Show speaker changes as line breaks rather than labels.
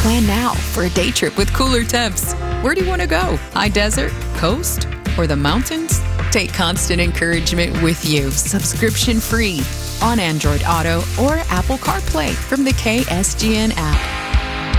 Plan now for a day trip with cooler temps. Where do you want to go? High desert, coast, or the mountains? Take constant encouragement with you, subscription free, on Android Auto or Apple CarPlay from the KSGN app.